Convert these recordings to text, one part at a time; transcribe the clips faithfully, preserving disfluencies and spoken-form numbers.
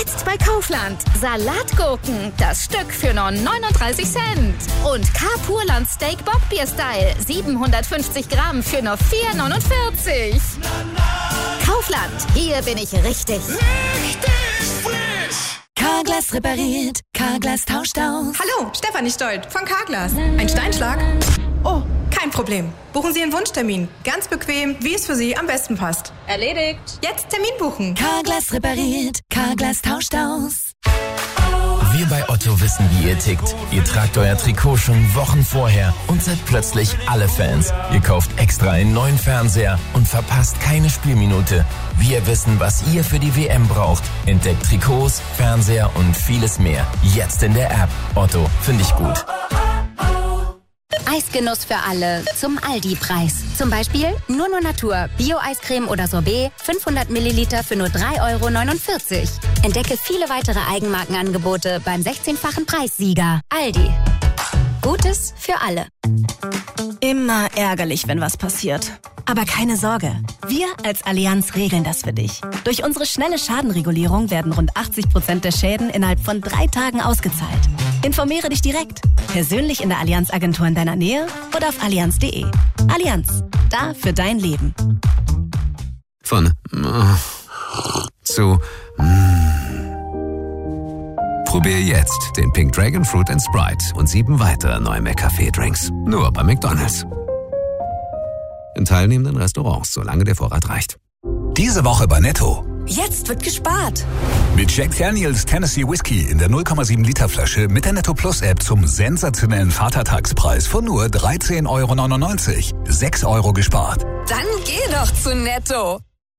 Jetzt bei Kaufland. Salatgurken, das Stück für nur neununddreißig Cent. Und K-Purland Steak Bockbier-Style, siebenhundertfünfzig Gramm für nur vier neunundvierzig. Kaufland, hier bin ich richtig. Richtig frisch. Carglass repariert, Carglass tauscht aus. Hallo, Stefanie Stolt von Carglass. Ein Steinschlag? Oh, kein Problem. Buchen Sie Ihren Wunschtermin. Ganz bequem, wie es für Sie am besten passt. Erledigt. Jetzt Termin buchen. Carglass repariert, Carglass tauscht aus. Wir bei Otto wissen, wie ihr tickt. Ihr tragt euer Trikot schon Wochen vorher und seid plötzlich alle Fans. Ihr kauft extra einen neuen Fernseher und verpasst keine Spielminute. Wir wissen, was ihr für die W M braucht. Entdeckt Trikots, Fernseher und vieles mehr. Jetzt in der App. Otto, finde ich gut. Eisgenuss für alle zum Aldi-Preis. Zum Beispiel Nunu Natur, Bio-Eiscreme oder Sorbet, fünfhundert Milliliter für nur drei Euro neunundvierzig. Entdecke viele weitere Eigenmarkenangebote beim sechzehnfachen Preissieger. Aldi. Gutes für alle. Immer ärgerlich, wenn was passiert. Aber keine Sorge, wir als Allianz regeln das für dich. Durch unsere schnelle Schadenregulierung werden rund achtzig Prozent der Schäden innerhalb von drei Tagen ausgezahlt. Informiere dich direkt, persönlich in der Allianz-Agentur in deiner Nähe oder auf allianz punkt de. Allianz, da für dein Leben. Von äh, zu äh. Probier jetzt den Pink Dragon Fruit and Sprite und sieben weitere neue McCafé-Drinks. Nur bei McDonald's. In teilnehmenden Restaurants, solange der Vorrat reicht. Diese Woche bei Netto. Jetzt wird gespart. Mit Jack Daniels Tennessee Whiskey in der null Komma sieben Liter Flasche mit der Netto Plus App zum sensationellen Vatertagspreis von nur dreizehn Euro neunundneunzig. sechs Euro gespart. Dann geh doch zu Netto.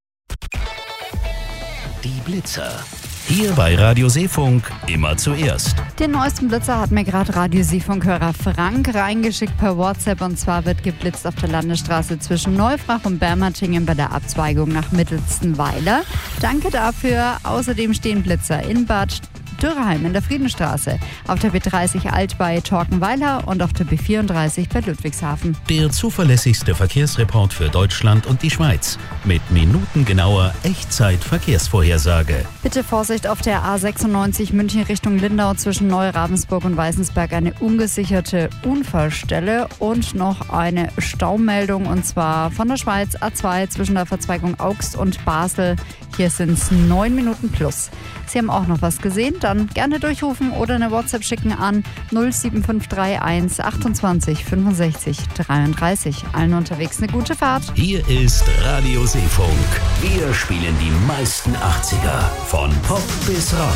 Die Blitzer. Hier bei Radio Seefunk immer zuerst. Den neuesten Blitzer hat mir gerade Radio Seefunk-Hörer Frank reingeschickt per WhatsApp. Und zwar wird geblitzt auf der Landesstraße zwischen Neufrach und Bermatingen bei der Abzweigung nach Mittelstenweiler. Danke dafür. Außerdem stehen Blitzer in Bad Dürrheim in der Friedenstraße, auf der B dreißig Alt bei Torkenweiler und auf der B vierunddreißig bei Ludwigshafen. Der zuverlässigste Verkehrsreport für Deutschland und die Schweiz. Mit minutengenauer Echtzeit-Verkehrsvorhersage. Bitte Vorsicht auf der A sechsundneunzig München Richtung Lindau zwischen Neu-Ravensburg und Weißensberg. Eine ungesicherte Unfallstelle und noch eine Staumeldung, und zwar von der Schweiz A zwei zwischen der Verzweigung Augst und Basel. Hier sind es neun Minuten plus. Sie haben auch noch was gesehen? Dann gerne durchrufen oder eine WhatsApp schicken an null sieben fünf drei eins achtundzwanzig fünfundsechzig dreiunddreißig. Allen unterwegs eine gute Fahrt. Hier ist Radio Seefunk. Wir spielen die meisten achtziger. Von Pop bis Rock.